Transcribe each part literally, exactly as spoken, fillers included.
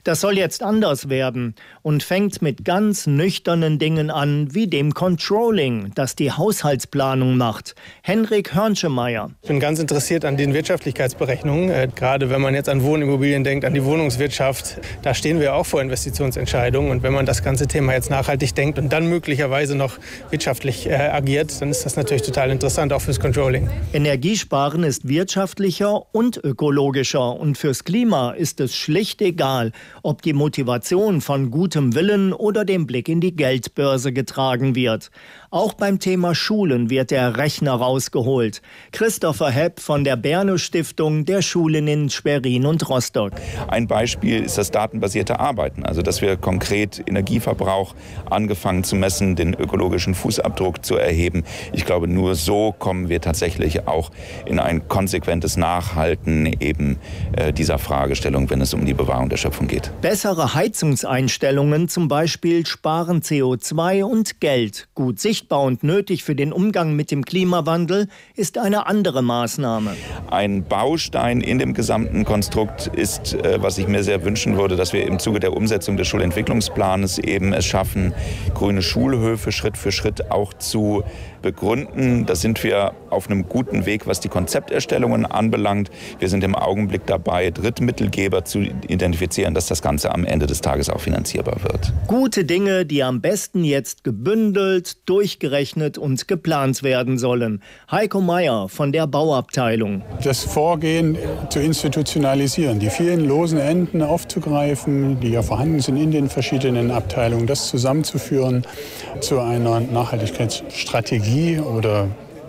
Das soll jetzt anders werden und fängt mit ganz nüchternen Dingen an, wie dem Controlling, das die Haushaltsplanung macht. Henrik Hörnschemeyer. Ich bin ganz interessiert an den Wirtschaftlichkeitsberechnungen. Äh, gerade wenn man jetzt an Wohnimmobilien denkt, an die Wohnungswirtschaft, da stehen wir auch vor Investitionsentscheidungen. Und wenn man das ganze Thema jetzt nachhaltig denkt und dann möglicherweise noch wirtschaftlich äh, agiert, dann ist das natürlich total interessant, auch fürs Controlling. Energiesparen ist wirtschaftlicher und ökologischer. Und fürs Klima ist es schlicht egal, ob die Motivation von gutem Willen oder dem Blick in die Geldbörse getragen wird. Auch beim Thema Schulen wird der Rechner rausgeholt. Christopher Hepp von der Berne-Stiftung der Schulen in Schwerin und Rostock. Ein Beispiel ist das datenbasierte Arbeiten, also dass wir konkret Energieverbrauch angefangen zu messen, den ökologischen Fußabdruck zu erheben. Ich glaube, nur so kommen wir tatsächlich auch in ein konsequentes Nachhalten eben äh, dieser Fragestellung, wenn es um die Bewahrung der Schöpfung geht. Bessere Heizungseinstellungen zum Beispiel sparen C O zwei und Geld. Gut sichtbar und nötig für den Umgang mit dem Klimawandel ist eine andere Maßnahme. Ein Baustein in dem gesamten Konstrukt ist, äh, was ich mir sehr wünschen würde, dass wir im Zuge der Umsetzung des Schulentwicklungsplanes eben es schaffen, grüne Schulhöfe Schritt für Schritt auch zu begründen. Da sind wir auf einem guten Weg, was die Konzepterstellungen anbelangt. Wir sind im Augenblick dabei, Drittmittelgeber zu identifizieren, dass das Ganze am Ende des Tages auch finanzierbar wird. Gute Dinge, die am besten jetzt gebündelt, durchgerechnet und geplant werden sollen. Heiko Meyer von der Bauabteilung. Das Vorgehen zu institutionalisieren, die vielen losen Enden aufzugreifen, die ja vorhanden sind in den verschiedenen Abteilungen, das zusammenzuführen zu einer Nachhaltigkeitsstrategie oder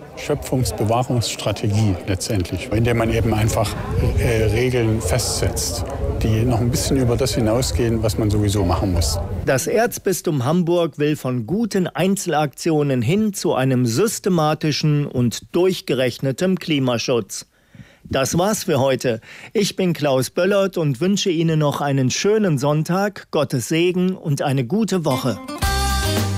Schöpfungsbewahrungsstrategie letztendlich, indem man eben einfach äh, Regeln festsetzt, die noch ein bisschen über das hinausgehen, was man sowieso machen muss. Das Erzbistum Hamburg will von guten Einzelaktionen hin zu einem systematischen und durchgerechneten Klimaschutz. Das war's für heute. Ich bin Klaus Böllert und wünsche Ihnen noch einen schönen Sonntag, Gottes Segen und eine gute Woche.